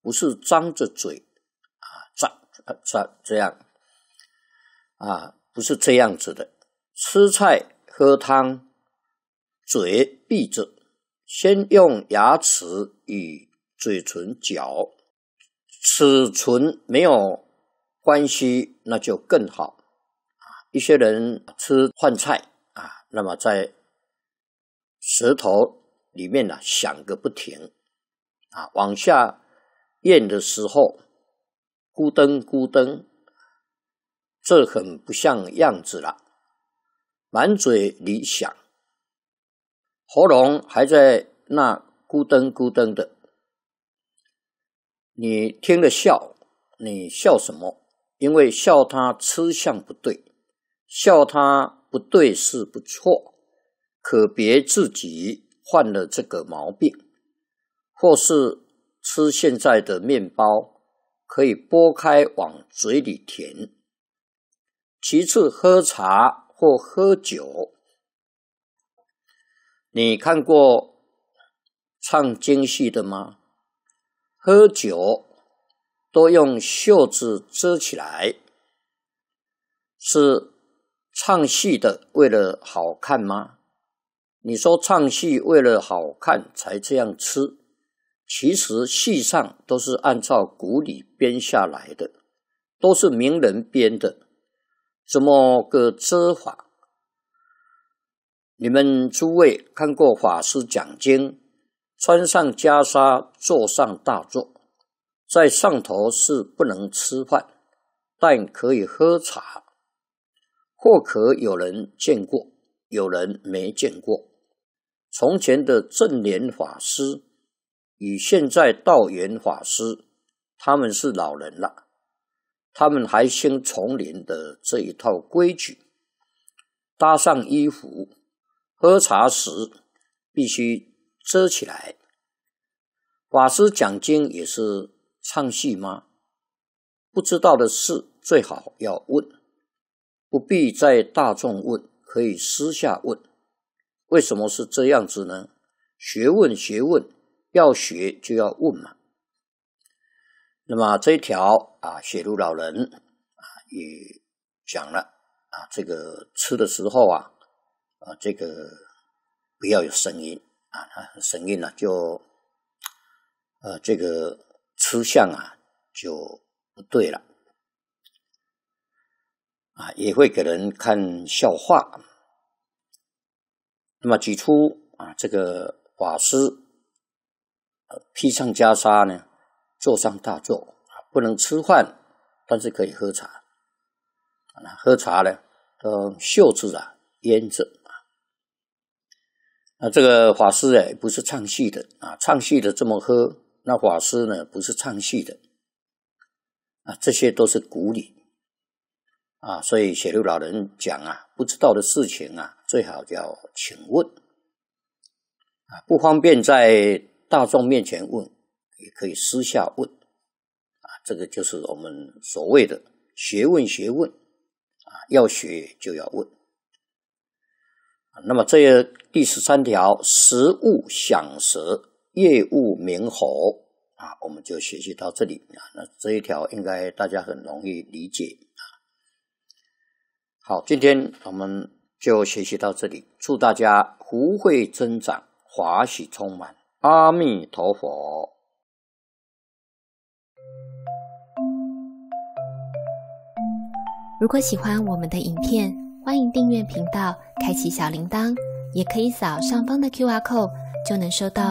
不是张着嘴这样不是这样子的。吃菜喝汤，嘴闭着，先用牙齿与嘴唇嚼，齿唇没有关系，那就更好。一些人吃饭菜那么在舌头里面响个不停往下咽的时候咕噔咕噔，这很不像样子了，满嘴里响，喉咙还在那咕噔咕噔的。你听了笑，你笑什么？因为笑他吃相不对，笑他不对是不错，可别自己患了这个毛病。或是吃现在的面包，可以剥开往嘴里填。其次，喝茶或喝酒，你看过唱京戏的吗？喝酒都用袖子遮起来，是唱戏的为了好看吗？你说唱戏为了好看才这样吃，其实戏上都是按照古礼编下来的，都是名人编的，怎么个遮法？你们诸位看过法师讲经，穿上袈裟，坐上大座，在上头是不能吃饭，但可以喝茶。或可有人见过，有人没见过。从前的正莲法师与现在道元法师，他们是老人了，他们还兴丛林的这一套规矩，搭上衣服，喝茶时必须遮起来。法师讲经也是唱戏吗？不知道的事最好要问，不必在大众问，可以私下问。为什么是这样子呢？学问，要学就要问嘛。那么这一条雪如老人也讲了这个吃的时候这个不要有声音声音就这个吃相就不对了也会给人看笑话。那么举出这个法师披上袈裟呢，坐上大座，不能吃饭，但是可以喝茶。喝茶呢，用袖子腌着。这个法师也不是唱戏的唱戏的这么喝，那法师呢不是唱戏的这些都是古礼所以雪如老人讲不知道的事情最好要请问不方便在大众面前问，也可以私下问这个就是我们所谓的学问要学就要问那么这第13条，食物响舌，业物鸣喉我们就学习到这里那这一条应该大家很容易理解好，今天我们就学习到这里，祝大家福慧增长，华喜充满，阿弥陀佛。 如果喜欢我们的影片，欢迎订阅频道，开启小铃铛，也可以扫上方的 QR code，就能收到